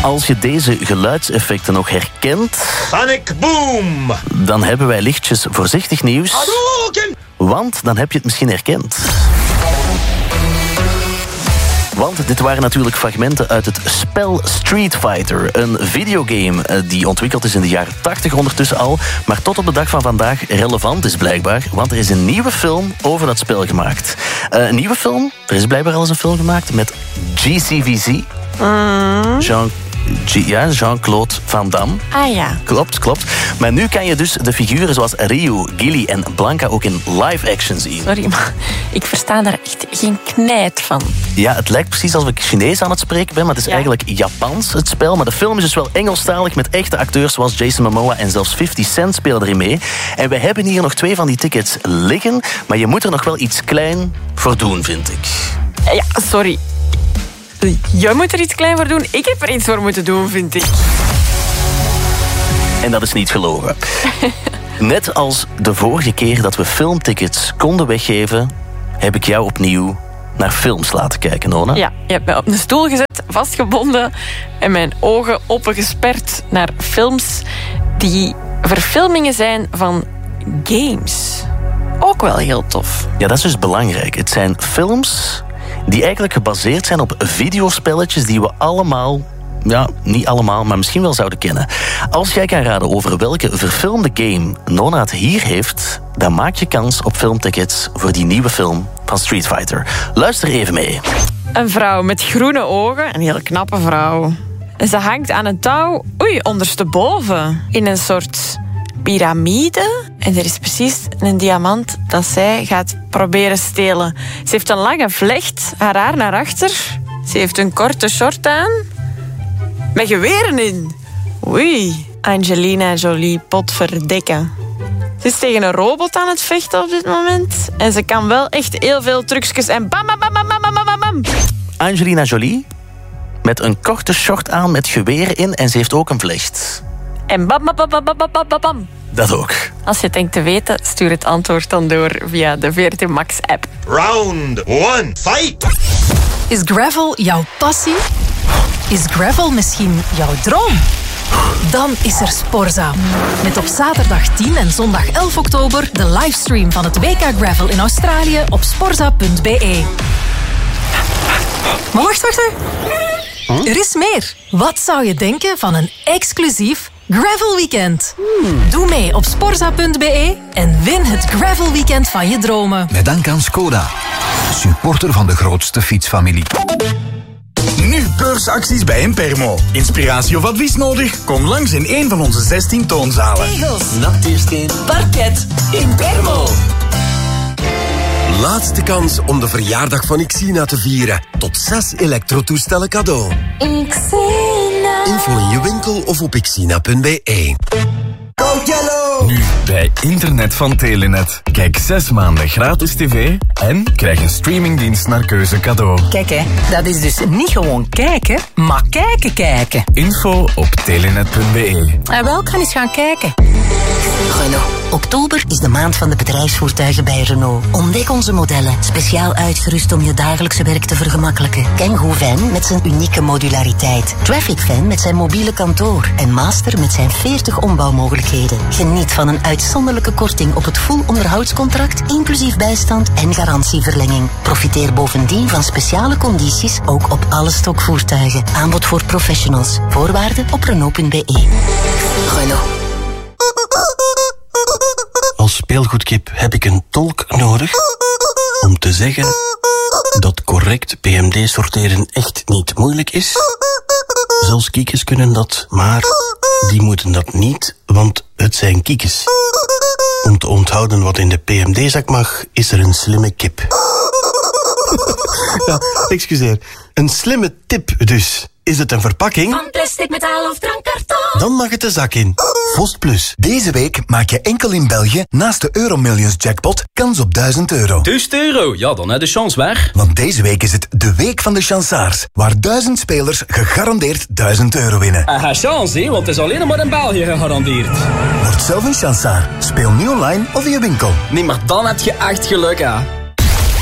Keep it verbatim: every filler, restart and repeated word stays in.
Als je deze geluidseffecten nog herkent... Sonic Boom! Dan hebben wij lichtjes voorzichtig nieuws. Hadouken! Want dan heb je het misschien herkend. Want dit waren natuurlijk fragmenten uit het spel Street Fighter. Een videogame die ontwikkeld is in de jaren tachtig ondertussen al. Maar tot op de dag van vandaag relevant is blijkbaar. Want er is een nieuwe film over dat spel gemaakt. Uh, een nieuwe film? Er is blijkbaar al eens een film gemaakt met G C V Z. Mm. Jean... G- ja, Jean-Claude Van Damme. Ah ja. Klopt, klopt. Maar nu kan je dus de figuren zoals Ryu, Gilly en Blanca ook in live-action zien. Sorry, maar ik versta daar echt geen knijt van. Ja, het lijkt precies alsof ik Chinees aan het spreken ben, maar het is ja. eigenlijk Japans, het spel. Maar de film is dus wel Engelstalig met echte acteurs zoals Jason Momoa en zelfs fifty cent spelen erin mee. En we hebben hier nog twee van die tickets liggen, maar je moet er nog wel iets klein voor doen, vind ik. Ja, sorry. Jij moet er iets klein voor doen. Ik heb er iets voor moeten doen, vind ik. En dat is niet gelogen. Net als de vorige keer dat we filmtickets konden weggeven, heb ik jou opnieuw naar films laten kijken, Nona. Ja, je hebt mij op een stoel gezet, vastgebonden en mijn ogen opengesperd naar films die verfilmingen zijn van games. Ook wel heel tof. Ja, dat is dus belangrijk. Het zijn films die eigenlijk gebaseerd zijn op videospelletjes die we allemaal, ja, niet allemaal, maar misschien wel zouden kennen. Als jij kan raden over welke verfilmde game Nona het hier heeft, dan maak je kans op filmtickets voor die nieuwe film van Street Fighter. Luister even mee. Een vrouw met groene ogen, een heel knappe vrouw. En ze hangt aan een touw, oei, ondersteboven, in een soort piramide. En er is precies een diamant dat zij gaat proberen stelen. Ze heeft een lange vlecht, haar haar naar achter. Ze heeft een korte short aan. Met geweren in. Oei. Angelina Jolie, potverdikke. Ze is tegen een robot aan het vechten op dit moment. En ze kan wel echt heel veel trucjes en bam, bam, bam, bam, bam, bam, bam. Angelina Jolie met een korte short aan met geweren in en ze heeft ook een vlecht. En bam, bam, bam, bam, bam, bam, bam. Dat ook. Als je het denkt te weten, stuur het antwoord dan door via de V R T Max app. Round one, fight! Is gravel jouw passie? Is gravel misschien jouw droom? Dan is er Sporza. Met op zaterdag tien en zondag elf oktober de livestream van het W K Gravel in Australië op sporza punt b e. Maar wacht, wacht, wacht. Er is meer. Wat zou je denken van een exclusief Gravel Weekend? Doe mee op sporza punt b e en win het Gravel Weekend van je dromen. Met dank aan Skoda, supporter van de grootste fietsfamilie. Nu beursacties bij Impermo. Inspiratie of advies nodig? Kom langs in een van onze zestien toonzalen. Tegels, nachtuursteen, parket, Impermo. Laatste kans om de verjaardag van Xina te vieren. Tot zes elektrotoestellen cadeau. Xina. Info in je winkel of op xina punt b e. Nu bij Internet van Telenet. Kijk zes maanden gratis tv en krijg een streamingdienst naar keuze cadeau. Kijk hè, dat is dus niet gewoon kijken, maar kijken kijken. Info op telenet punt b e. En wel, kan eens gaan kijken. Renault. Oktober is de maand van de bedrijfsvoertuigen bij Renault. Ontdek onze modellen, speciaal uitgerust om je dagelijkse werk te vergemakkelijken. Kangoo Van met zijn unieke modulariteit. Traffic Van met zijn mobiele kantoor. En Master met zijn veertig ombouwmogelijkheden. Geniet van een uitzonderlijke korting op het full onderhoudscontract, inclusief bijstand en garantieverlenging. Profiteer bovendien van speciale condities, ook op alle stokvoertuigen. Aanbod voor professionals. Voorwaarden op renault punt b e. Renault. Als speelgoedkip heb ik een tolk nodig om te zeggen dat correct P M D sorteren echt niet moeilijk is. Zelfs kiekjes kunnen dat, maar die moeten dat niet, want het zijn kiekjes. Om te onthouden wat in de P M D-zak mag, is er een slimme kip. Ja, excuseer. Een slimme tip dus. Is het een verpakking? Van plastic, metaal of drankkarton. Dan mag het de zak in. Vost Plus. Deze week maak je enkel in België, naast de Euromillions jackpot, kans op duizend euro. duizend euro? Ja, dan heb je de chance waar. Want deze week is het de week van de chansaars, waar duizend spelers gegarandeerd duizend euro winnen. Aha, chance, hè, want het is alleen maar in België gegarandeerd. Word zelf een chansaar. Speel nu online of in je winkel. Nee, maar dan heb je echt geluk, hè.